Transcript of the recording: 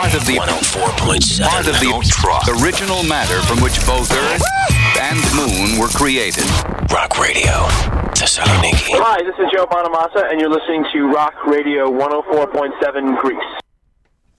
Part of the 104.7 part of the original matter from which both Earth and Moon were created. Rock Radio, Thessaloniki. Hi, this is Joe Bonamassa, and you're listening to Rock Radio 104.7 Greece.